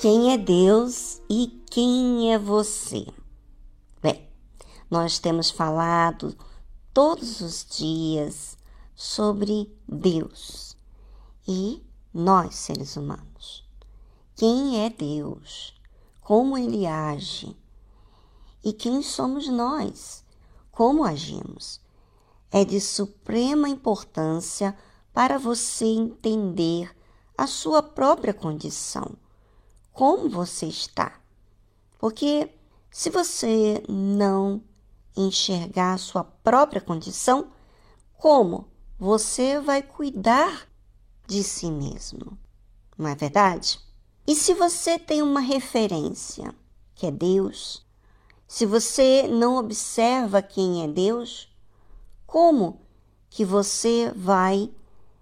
Quem é Deus e quem é você? Bem, nós temos falado todos os dias sobre Deus e nós, seres humanos. Quem é Deus? Como Ele age? E quem somos nós? Como agimos? É de suprema importância para você entender a sua própria condição. Como você está? Porque se você não enxergar a sua própria condição, como você vai cuidar de si mesmo? Não é verdade? E se você tem uma referência, que é Deus, se você não observa quem é Deus, como que você vai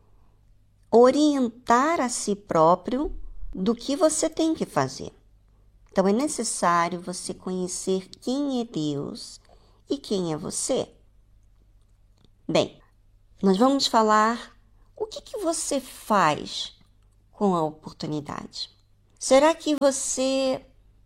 orientar a si próprio do que você tem que fazer? Então, é necessário você conhecer quem é Deus e quem é você. Bem, nós vamos falar o que você faz com a oportunidade. Será que você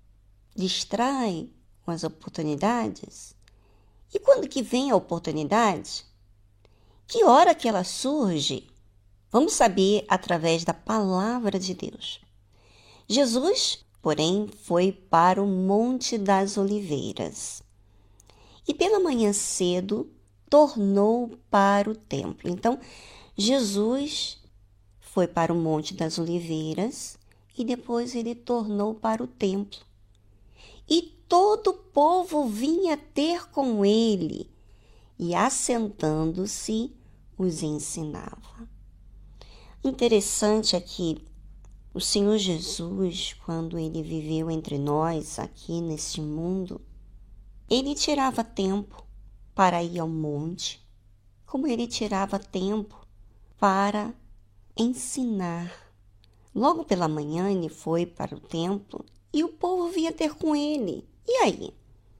distrai com as oportunidades? E quando que vem a oportunidade? Que hora que ela surge? Vamos saber através da palavra de Deus. Jesus, porém, foi para o Monte das Oliveiras e pela manhã cedo tornou para o templo. Então, Jesus foi para o Monte das Oliveiras e depois ele tornou para o templo. E todo o povo vinha ter com ele e, assentando-se, os ensinava. Interessante é que o Senhor Jesus, quando ele viveu entre nós aqui neste mundo, ele tirava tempo para ir ao monte, como ele tirava tempo para ensinar. Logo pela manhã ele foi para o templo e o povo vinha ter com ele. E aí?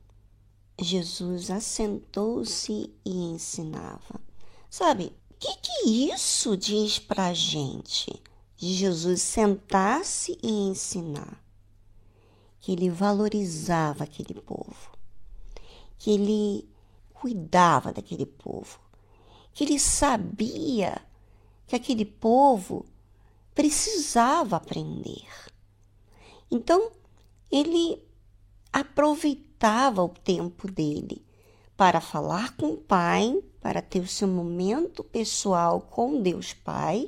Jesus assentou-se e ensinava. Sabe, o que isso diz para a gente? De Jesus sentar-se e ensinar, que ele valorizava aquele povo, que ele cuidava daquele povo, que ele sabia que aquele povo precisava aprender. Então, ele aproveitava o tempo dele para falar com o Pai, para ter o seu momento pessoal com Deus Pai,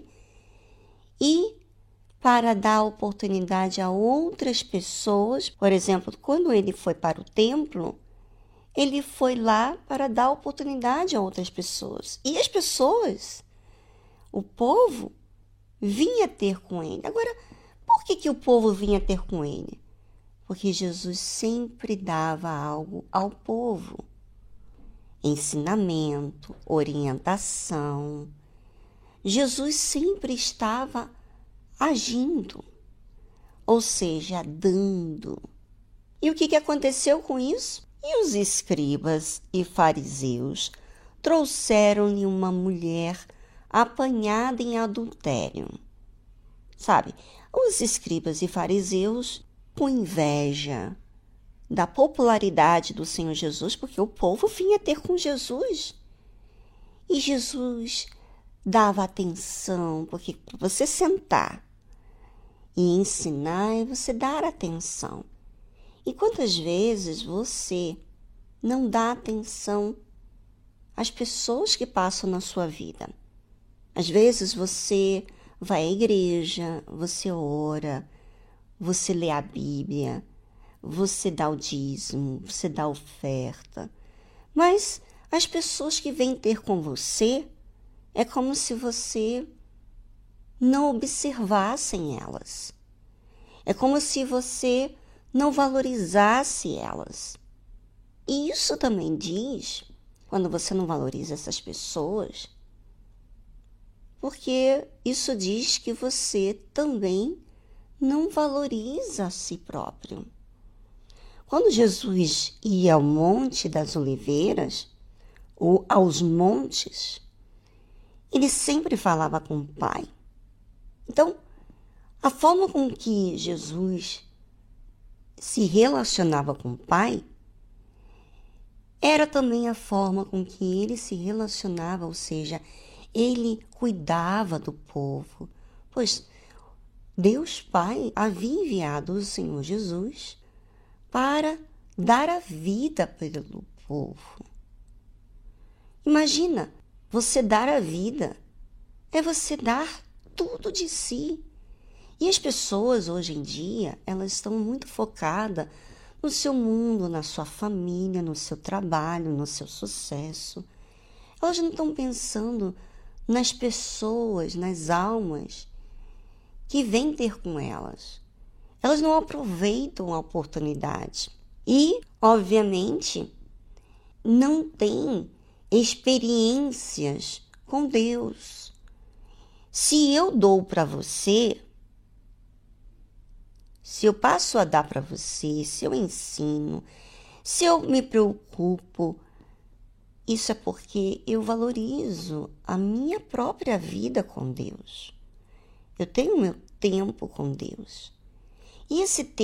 e para dar oportunidade a outras pessoas. Por exemplo, quando ele foi para o templo, ele foi lá para dar oportunidade a outras pessoas. E as pessoas, o povo, vinha ter com ele. Agora, por que o povo vinha ter com ele? Porque Jesus sempre dava algo ao povo. Ensinamento, orientação. Jesus sempre estava agindo, ou seja, dando. E o que aconteceu com isso? E os escribas e fariseus trouxeram-lhe uma mulher apanhada em adultério. Sabe, os escribas e fariseus com inveja da popularidade do Senhor Jesus, porque o povo vinha ter com Jesus. E Jesus dava atenção, porque para você sentar e ensinar é você dar atenção. E quantas vezes você não dá atenção às pessoas que passam na sua vida? Às vezes você vai à igreja, você ora, você lê a Bíblia, você dá o dízimo, você dá a oferta. Mas as pessoas que vêm ter com você, é como se você não observasse elas. É como se você não valorizasse elas. E isso também diz, quando você não valoriza essas pessoas, porque isso diz que você também não valoriza a si próprio. Quando Jesus ia ao Monte das Oliveiras, ou aos montes, ele sempre falava com o Pai. Então, a forma com que Jesus se relacionava com o Pai, era também a forma com que ele se relacionava, ou seja, ele cuidava do povo, pois Deus Pai havia enviado o Senhor Jesus para dar a vida pelo povo. Imagina, você dar a vida é você dar tudo de si. E as pessoas hoje em dia, elas estão muito focadas no seu mundo, na sua família, no seu trabalho, no seu sucesso. Elas não estão pensando nas pessoas, nas almas que vêm ter com elas. Elas não aproveitam a oportunidade. E, obviamente, não têm experiências com Deus. Se eu dou para você, se eu passo a dar para você, se eu ensino, se eu me preocupo, isso é porque eu valorizo a minha própria vida com Deus. Eu tenho meu tempo com Deus. E esse tempo